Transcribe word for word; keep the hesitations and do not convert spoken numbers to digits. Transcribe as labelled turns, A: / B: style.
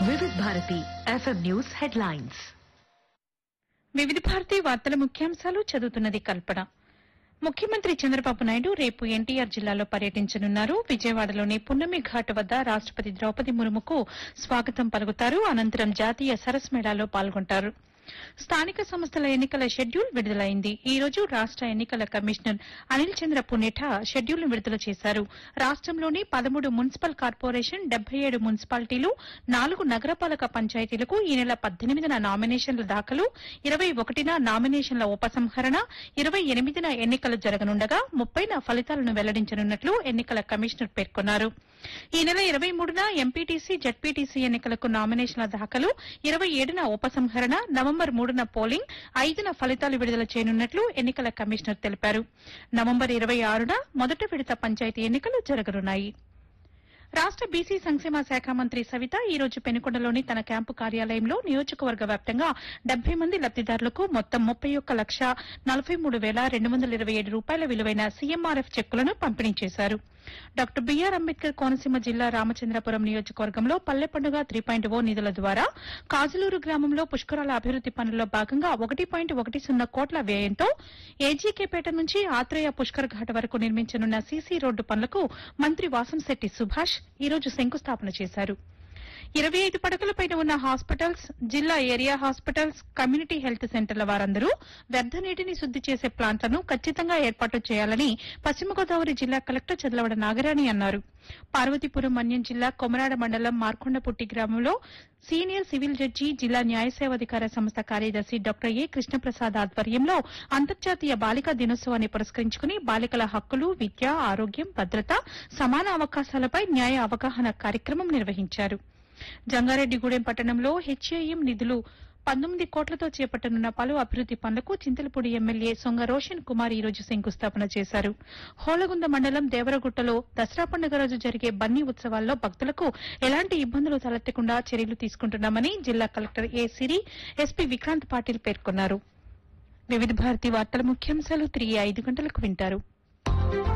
A: వివిధ Bharati FM news headlines.
B: వివిధ భారతి వార్తల ముఖ్యాంశాలు చదువుతున్నది కల్పన. ముఖ్యమంత్రి చంద్రబాబు నాయుడు రేపు ఎన్టీఆర్ జిల్లాలో పర్యటించనున్నారు. విజయవాడలోని పున్నమి ఘాట్ వద్ద రాష్టపతి ద్రౌపది ముర్ముకు స్వాగతం పలుకుతారు. అనంతరం జాతీయ సరస్ మేళాలో పాల్గొంటారు. స్థానిక సంస్థల ఎన్నికల షెడ్యూల్ విడుదలైంది. ఈ రోజు రాష్ట ఎన్నికల కమిషనర్ అనిల్ చంద్ర పునేఠా షెడ్యూల్ను విడుదల చేశారు. రాష్టంలోని పదమూడు మున్సిపల్ కార్పొరేషన్, డెబ్బై ఏడు మున్సిపాలిటీలు, నాలుగు నగరపాలక పంచాయతీలకు ఈ నెల పద్దెనిమిదిన నామినేషన్ల దాఖలు, ఇరవై ఒకటిన నామినేషన్ల ఉపసంహరణ, ఇరవై ఎనిమిదిన ఎన్నికలు జరగనుండగా ముప్పైన ఫలితాలను వెల్లడించనున్నట్లు ఎన్నికల కమిషనర్ పేర్కొన్నారు. ఈ నెల ఇరవై మూడున ఎంపీటీసీ, జడ్పీటీసీ ఎన్నికలకు నామినేషన్ల దాఖలు, ఇరవై ఏడున ఉపసంహరణ, నవంబర్ మూడున పోలింగ్, ఐదున ఫలితాలు విడుదల చేయనున్నట్లు ఎన్నికల కమిషనర్ తెలిపారు. నవంబర్ ఇరవై ఆరున మొదటి విడత పంచాయతీ ఎన్నికలు జరగనున్నాయి. రాష్ట బీసీ సంక్షేమ శాఖ మంత్రి సవిత ఈ రోజు పెనుకొండలోని తన క్యాంపు కార్యాలయంలో నియోజకవర్గ వ్యాప్తంగా డెబ్బై మంది లబ్దిదారులకు మొత్తం ముప్పై ఒక్క లక్ష నలభై మూడు వేల రెండు వందల ఇరవై ఏడు రూపాయల విలువైన సీఎంఆర్ఎఫ్ చెక్కులను పంపిణీ చేశారు. డాక్టర్ బీఆర్ అంబేద్కర్ కోనసీమ జిల్లా రామచంద్రపురం నియోజకవర్గంలో పల్లె పండుగ త్రీ పాయింట్ ఓ నిధుల ద్వారా కాజులూరు గ్రామంలో పుష్కరాల అభివృద్ది పనుల్లో భాగంగా ఒకటి పాయింట్ ఒకటి సున్నా కోట్ల వ్యయంతో ఏజీకేపేట నుంచి ఆత్రేయ పుష్కర్ ఘాట్ వరకు నిర్మించనున్న సీసీ రోడ్డు పనులకు మంత్రి వాసంశెట్టి సుభాష్ ఈ రోజు శంకుస్థాపన చేశారు. ఇరవై ఐదు పడకలపైన ఉన్న హాస్పిటల్స్, జిల్లా ఏరియా హాస్పిటల్స్, కమ్యూనిటీ హెల్త్ సెంటర్ల వారందరూ వ్యర్థ నీటిని శుద్ది చేసే ప్లాంట్లను ఖచ్చితంగా ఏర్పాటు చేయాలని పశ్చిమ గోదావరి జిల్లా కలెక్టర్ చదలవడ నాగరాణి అన్నారు. పార్వతీపురం మన్యం జిల్లా కొమరాడ మండలం మార్కొండపుట్టి గ్రామంలో సీనియర్ సివిల్ జడ్జి, జిల్లా న్యాయ సేవాధికార సంస్థ కార్యదర్శి డాక్టర్ ఏ కృష్ణప్రసాద్ ఆధ్వర్యంలో అంతర్జాతీయ బాలికా దినోత్సవాన్ని పురస్కరించుకుని బాలికల హక్కులు, విద్య, ఆరోగ్యం, భద్రత, సమాన అవకాశాలపై న్యాయ అవగాహన కార్యక్రమం నిర్వహించారు. జంగారెడ్డిగూడెం పట్టణంలో హెచ్ఏఎం నిధులు పంతొమ్మిది కోట్లతో చేపట్టనున్న పలు అభివృద్ది పనులకు చింతలపూడి ఎమ్మెల్యే సొంగ రోషన్ కుమార్ ఈ రోజు శంకుస్థాపన చేశారు. హోలగుంద మండలం దేవరగుట్టలో దసరా పండుగ రోజు జరిగే బన్నీ ఉత్సవాల్లో భక్తులకు ఎలాంటి ఇబ్బందులు తలెత్తకుండా చర్యలు తీసుకుంటున్నామని జిల్లా కలెక్టర్ ఏ సిరి, ఎస్పీ విక్రాంత్ పాటిల్ పేర్కొన్నారు. వివిధ భారతి వార్తల ముఖ్యాంశాలు తిరిగి ఐదు గంటలకు వింటారు.